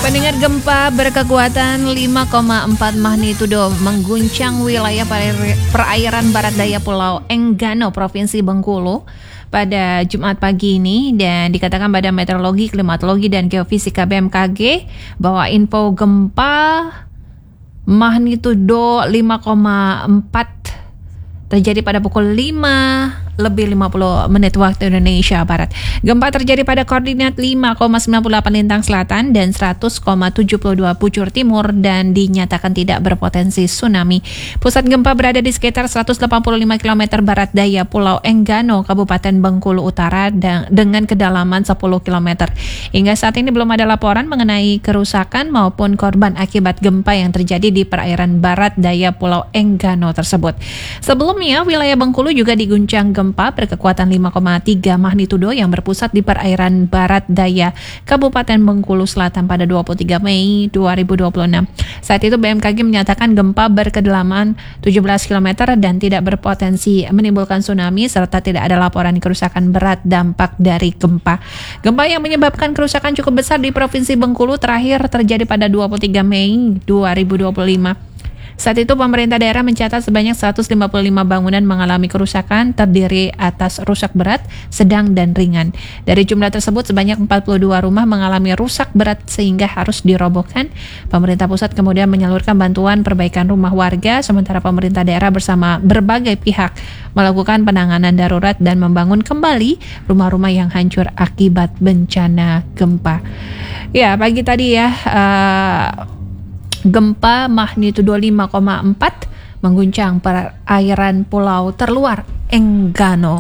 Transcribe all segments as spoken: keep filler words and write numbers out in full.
Pendengar, gempa berkekuatan lima koma empat magnitudo mengguncang wilayah perairan barat daya Pulau Enggano, Provinsi Bengkulu pada Jumat pagi ini, dan dikatakan Badan Meteorologi, Klimatologi, dan Geofisika B M K G bahwa info gempa magnitudo lima koma empat terjadi pada pukul lima lebih lima puluh menit waktu Indonesia Barat. Gempa terjadi pada koordinat lima koma sembilan delapan lintang selatan dan seratus koma tujuh dua bujur timur dan dinyatakan tidak berpotensi tsunami. Pusat gempa berada di sekitar seratus delapan puluh lima kilometer barat daya Pulau Enggano, Kabupaten Bengkulu Utara dengan kedalaman sepuluh kilometer. Hingga saat ini belum ada laporan mengenai kerusakan maupun korban akibat gempa yang terjadi di perairan barat daya Pulau Enggano tersebut. Sebelumnya, wilayah Bengkulu juga diguncang gempa Gempa berkekuatan lima koma tiga magnitudo yang berpusat di perairan barat daya Kabupaten Bengkulu Selatan pada dua puluh tiga Mei dua ribu dua puluh enam. Saat itu B M K G menyatakan gempa berkedalaman tujuh belas kilometer dan tidak berpotensi menimbulkan tsunami serta tidak ada laporan kerusakan berat dampak dari gempa. Gempa yang menyebabkan kerusakan cukup besar di Provinsi Bengkulu terakhir terjadi pada dua puluh tiga Mei dua ribu dua puluh lima. Saat itu pemerintah daerah mencatat sebanyak seratus lima puluh lima bangunan mengalami kerusakan terdiri atas rusak berat, sedang, dan ringan. Dari jumlah tersebut sebanyak empat puluh dua rumah mengalami rusak berat sehingga harus dirobohkan. Pemerintah pusat kemudian menyalurkan bantuan perbaikan rumah warga, sementara pemerintah daerah bersama berbagai pihak melakukan penanganan darurat dan membangun kembali rumah-rumah yang hancur akibat bencana gempa. Ya, pagi tadi ya, uh, gempa magnitudo lima koma empat mengguncang perairan pulau terluar Enggano.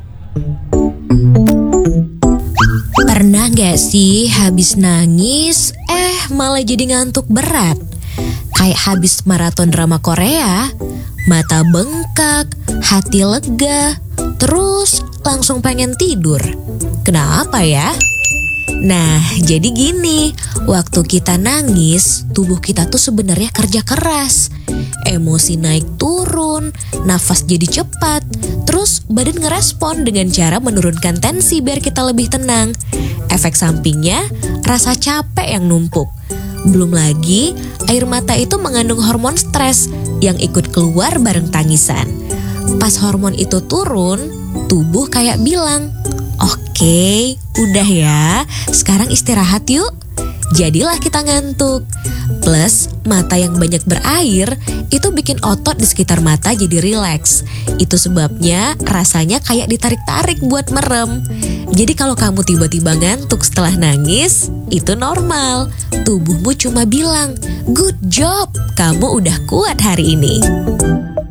Pernah gak sih habis nangis, eh malah jadi ngantuk berat? Kayak habis maraton drama Korea, mata bengkak, hati lega, terus langsung pengen tidur. Kenapa ya? Nah, jadi gini, waktu kita nangis, tubuh kita tuh sebenarnya kerja keras. Emosi naik turun, nafas jadi cepat, terus badan ngerespon dengan cara menurunkan tensi biar kita lebih tenang. Efek sampingnya, rasa capek yang numpuk. Belum lagi, air mata itu mengandung hormon stres yang ikut keluar bareng tangisan. Pas hormon itu turun, tubuh kayak bilang, "Oke, udah ya, sekarang istirahat yuk." Jadilah kita ngantuk. Plus, mata yang banyak berair itu bikin otot di sekitar mata jadi rileks. Itu sebabnya rasanya kayak ditarik-tarik buat merem. Jadi kalau kamu tiba-tiba ngantuk setelah nangis, itu normal. Tubuhmu cuma bilang, "Good job, kamu udah kuat hari ini."